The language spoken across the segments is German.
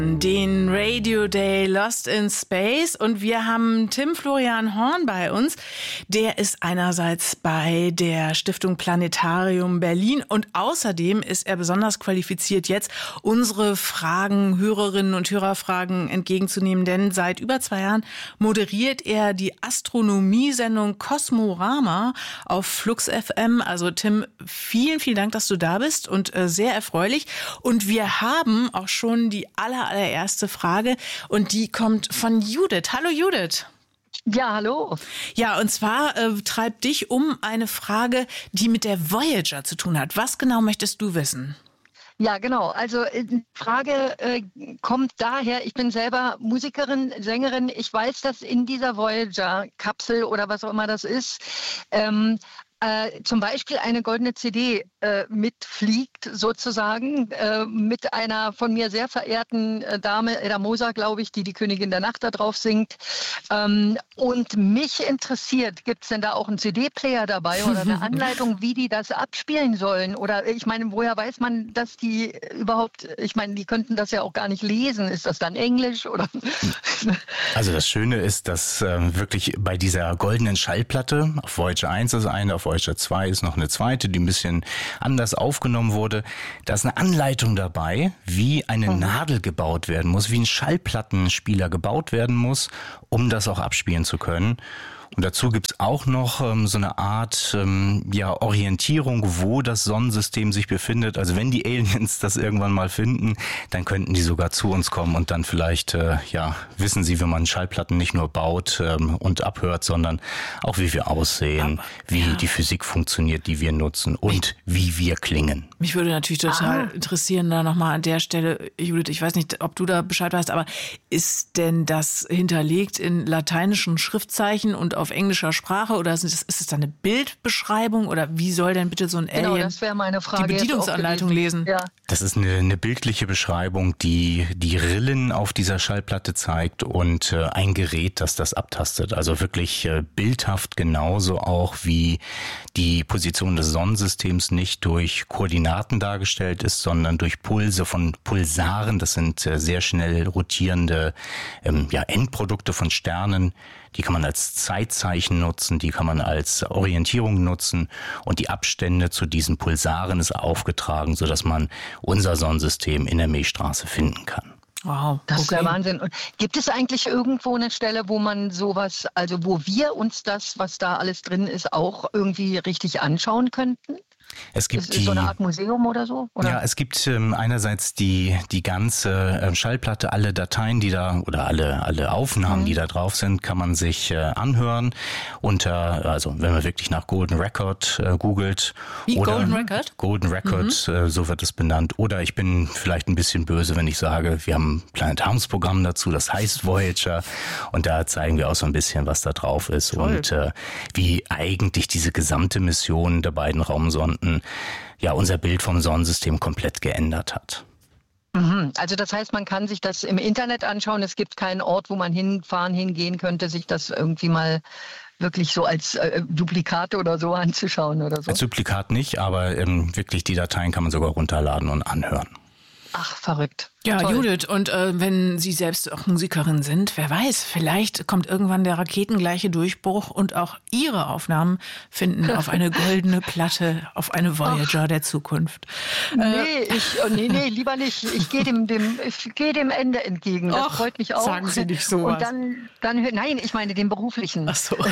Den Radio Day Lost in Space und wir haben Tim Florian Horn bei uns. Der ist einerseits bei der Stiftung Planetarium Berlin und außerdem ist er besonders qualifiziert, jetzt unsere Fragen, Hörerinnen und Hörerfragen entgegenzunehmen, denn seit über 2 Jahren moderiert er die Astronomiesendung Kosmorama auf Flux FM. Also Tim, vielen, vielen Dank, dass du da bist und sehr erfreulich. Und wir haben auch schon die allererste Frage und die kommt von Judith. Hallo Judith. Ja, hallo. Ja, und zwar treibt dich um eine Frage, die mit der Voyager zu tun hat. Was genau möchtest du wissen? Ja, genau. Also die Frage kommt daher, ich bin selber Musikerin, Sängerin. Ich weiß, dass in dieser Voyager-Kapsel oder was auch immer das ist, zum Beispiel eine goldene CD mitfliegt, sozusagen, mit einer von mir sehr verehrten Dame, Edda Moser, glaube ich, die Königin der Nacht da drauf singt. Und mich interessiert, gibt es denn da auch einen CD-Player dabei oder eine Anleitung, wie die das abspielen sollen? Oder ich meine, woher weiß man, dass die überhaupt, ich meine, die könnten das ja auch gar nicht lesen. Ist das dann Englisch? Oder? Also das Schöne ist, dass wirklich bei dieser goldenen Schallplatte, auf Voyager 1 ist eine, auf Voyager 2 ist noch eine zweite, die ein bisschen anders aufgenommen wurde. Da ist eine Anleitung dabei, wie eine Nadel gebaut werden muss, wie ein Schallplattenspieler gebaut werden muss, um das auch abspielen zu können. Und dazu gibt's auch noch so eine Art Orientierung, wo das Sonnensystem sich befindet. Also wenn die Aliens das irgendwann mal finden, dann könnten die sogar zu uns kommen und dann vielleicht wissen sie, wie man Schallplatten nicht nur baut und abhört, sondern auch wie wir aussehen, wie die Physik funktioniert, die wir nutzen und wie wir klingen. Mich würde natürlich total interessieren, da nochmal an der Stelle, Judith, ich weiß nicht, ob du da Bescheid weißt, aber ist denn das hinterlegt in lateinischen Schriftzeichen und auf englischer Sprache oder ist es da eine Bildbeschreibung oder wie soll denn bitte so ein Alien das wäre meine Frage, die Bedienungsanleitung lesen? Ja. Das ist eine bildliche Beschreibung, die Rillen auf dieser Schallplatte zeigt und ein Gerät, das abtastet. Also wirklich bildhaft genauso auch wie die Position des Sonnensystems nicht durch Koordinaten dargestellt ist, sondern durch Pulse von Pulsaren. Das sind sehr schnell rotierende Endprodukte von Sternen. Die kann man als Zeitzeichen nutzen, die kann man als Orientierung nutzen und die Abstände zu diesen Pulsaren ist aufgetragen, sodass man unser Sonnensystem in der Milchstraße finden kann. Wow, das ist der Wahnsinn. Und gibt es eigentlich irgendwo eine Stelle, wo man sowas, also wo wir uns das, was da alles drin ist, auch irgendwie richtig anschauen könnten? Es gibt so eine Art Museum oder so? Oder? Ja, es gibt einerseits die ganze Schallplatte, alle Dateien, die da oder alle Aufnahmen, die da drauf sind, kann man sich anhören also wenn man wirklich nach Golden Record googelt. Wie oder Golden Record? Golden Record, so wird es benannt. Oder ich bin vielleicht ein bisschen böse, wenn ich sage, wir haben ein Planetariumsprogramm dazu, das heißt Voyager und da zeigen wir auch so ein bisschen, was da drauf ist. Toll. Und wie eigentlich diese gesamte Mission der beiden Raumsonden unser Bild vom Sonnensystem komplett geändert hat. Also das heißt, man kann sich das im Internet anschauen. Es gibt keinen Ort, wo man hingehen könnte, sich das irgendwie mal wirklich so als Duplikat oder so anzuschauen oder so. Als Duplikat nicht, aber wirklich die Dateien kann man sogar runterladen und anhören. Ach, verrückt. Ja, toll. Judith, und wenn Sie selbst auch Musikerin sind, wer weiß, vielleicht kommt irgendwann der raketengleiche Durchbruch und auch Ihre Aufnahmen finden auf eine goldene Platte, auf eine Voyager der Zukunft. Nee, lieber nicht. Ich gehe dem Ende entgegen. Das freut mich auch. Sagen Sie nicht sowas. Und dann nein, ich meine dem beruflichen. Ach so.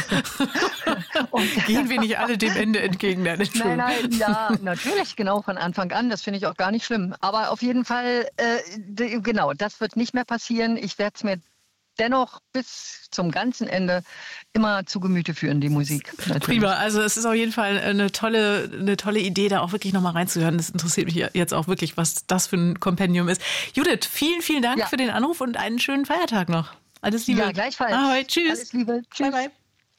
Gehen wir nicht alle dem Ende entgegen? Nein, ja, natürlich, genau, von Anfang an. Das finde ich auch gar nicht schlimm. Aber auf jeden Fall, genau, das wird nicht mehr passieren. Ich werde es mir dennoch bis zum ganzen Ende immer zu Gemüte führen, die Musik. Natürlich. Prima, also es ist auf jeden Fall eine tolle Idee, da auch wirklich nochmal reinzuhören. Das interessiert mich jetzt auch wirklich, was das für ein Kompendium ist. Judith, vielen, vielen Dank für den Anruf und einen schönen Feiertag noch. Alles Liebe. Ja, gleichfalls. Ahoi, tschüss. Alles Liebe. Tschüss. Bye, bye.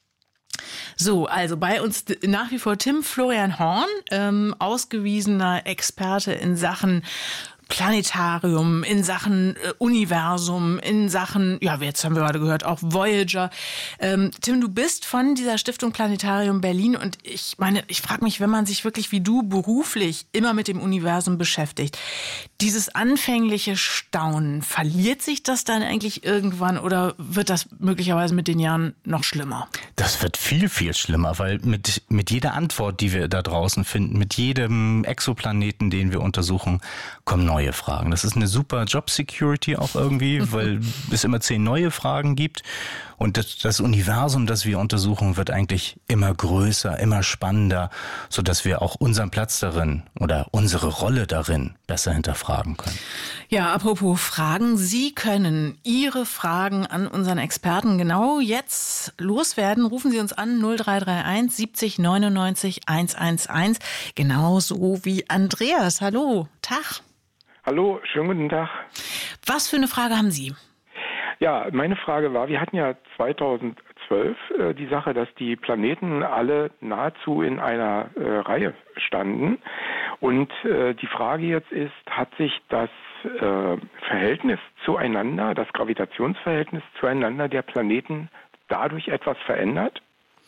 So, also bei uns nach wie vor Tim Florian Horn, ausgewiesener Experte in Sachen Planetarium, in Sachen Universum, in Sachen, ja, jetzt haben wir gerade gehört, auch Voyager. Tim, du bist von dieser Stiftung Planetarium Berlin und ich frage mich, wenn man sich wirklich wie du beruflich immer mit dem Universum beschäftigt, dieses anfängliche Staunen, verliert sich das dann eigentlich irgendwann oder wird das möglicherweise mit den Jahren noch schlimmer? Das wird viel, viel schlimmer, weil mit jeder Antwort, die wir da draußen finden, mit jedem Exoplaneten, den wir untersuchen, kommen neue Fragen. Das ist eine super Job-Security auch irgendwie, weil es immer 10 neue Fragen gibt. Und das Universum, das wir untersuchen, wird eigentlich immer größer, immer spannender, sodass wir auch unseren Platz darin oder unsere Rolle darin besser hinterfragen können. Ja, apropos Fragen. Sie können Ihre Fragen an unseren Experten genau jetzt loswerden. Rufen Sie uns an 0331 70 99 111. Genauso wie Andreas. Hallo, Tag. Hallo, schönen guten Tag. Was für eine Frage haben Sie? Ja, meine Frage war, wir hatten ja 2012 die Sache, dass die Planeten alle nahezu in einer Reihe standen. Und die Frage jetzt ist, hat sich das Verhältnis zueinander, das Gravitationsverhältnis zueinander der Planeten dadurch etwas verändert?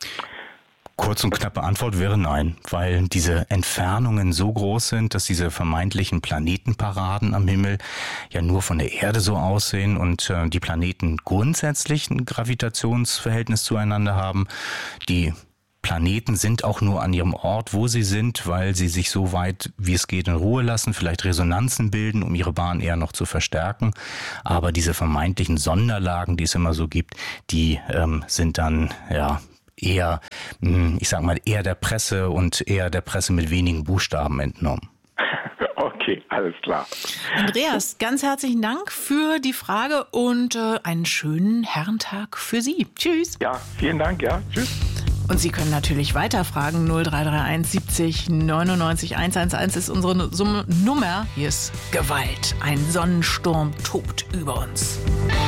Kurz und knappe Antwort wäre nein, weil diese Entfernungen so groß sind, dass diese vermeintlichen Planetenparaden am Himmel ja nur von der Erde so aussehen und die Planeten grundsätzlich ein Gravitationsverhältnis zueinander haben. Die Planeten sind auch nur an ihrem Ort, wo sie sind, weil sie sich so weit, wie es geht, in Ruhe lassen, vielleicht Resonanzen bilden, um ihre Bahn eher noch zu verstärken. Aber diese vermeintlichen Sonderlagen, die es immer so gibt, die sind dann, ja, eher, ich sag mal, eher der Presse und eher der Presse mit wenigen Buchstaben entnommen. Okay, alles klar. Andreas, ganz herzlichen Dank für die Frage und einen schönen Herrentag für Sie. Tschüss. Ja, vielen Dank, ja, tschüss. Und Sie können natürlich weiterfragen. 0331 70 99 111 ist unsere Nummer. Hier ist Gewalt. Ein Sonnensturm tobt über uns.